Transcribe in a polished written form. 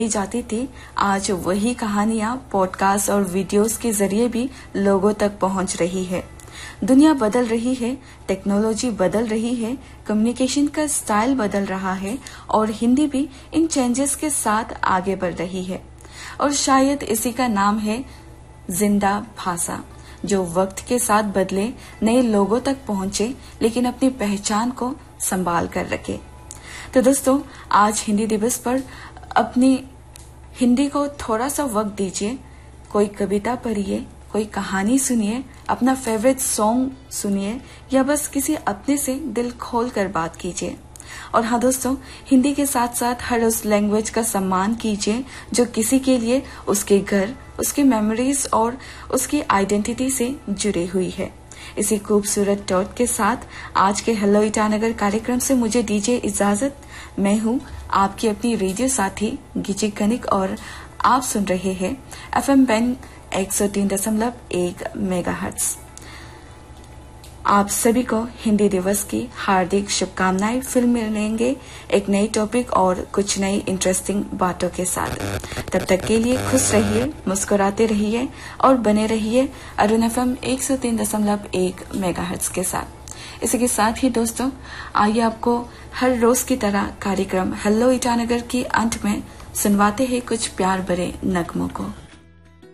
जाती थी, आज वही कहानियां पॉडकास्ट और वीडियोस के जरिए भी लोगों तक पहुंच रही है। दुनिया बदल रही है, टेक्नोलॉजी बदल रही है, कम्युनिकेशन का स्टाइल बदल रहा है और हिंदी भी इन चेंजेस के साथ आगे बढ़ रही है। और शायद इसी का नाम है जिंदा भाषा, जो वक्त के साथ बदले, नए लोगों तक पहुंचे, लेकिन अपनी पहचान को संभाल कर रखे। तो दोस्तों, आज हिंदी दिवस पर अपनी हिंदी को थोड़ा सा वक्त दीजिए, कोई कविता पढ़िए, कोई कहानी सुनिए, अपना फेवरेट सॉन्ग सुनिए या बस किसी अपने से दिल खोल कर बात कीजिए। और हाँ दोस्तों, हिंदी के साथ साथ हर उस लैंग्वेज का सम्मान कीजिए जो किसी के लिए उसके घर, उसके मेमोरीज और उसकी आइडेंटिटी से जुड़ी हुई है। इसी खूबसूरत टॉट के साथ आज के हेलो ईटानगर कार्यक्रम से मुझे दीजिए इजाजत। मैं हूँ आपकी अपनी रेडियो साथी गिची कनिक और आप सुन रहे हैं FM बैंड 103.1 मेगाहर्ट्ज। आप सभी को हिंदी दिवस की हार्दिक शुभकामनाएं। फिर मिलेंगे एक नई टॉपिक और कुछ नई इंटरेस्टिंग बातों के साथ। तब तक के लिए खुश रहिए, मुस्कुराते रहिए और बने रहिए अरुण FM 103.1 मेगाहर्ट्ज के साथ। इसी के साथ ही दोस्तों, आइए आपको हर रोज की तरह कार्यक्रम हेलो ईटानगर की अंत में सुनवाते हैं कुछ प्यार भरे नगमों को।